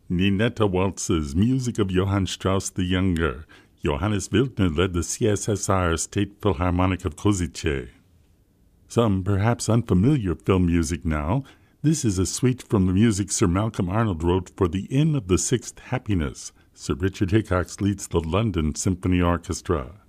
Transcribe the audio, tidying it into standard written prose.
Ninetta waltzes, music of Johann Strauss the Younger. Johannes Wildner led the CSSR State Philharmonic of Košice. Some perhaps unfamiliar film music now. This is a suite from the music Sir Malcolm Arnold wrote for the Inn of the Sixth Happiness. Sir Richard Hickox leads the London Symphony Orchestra.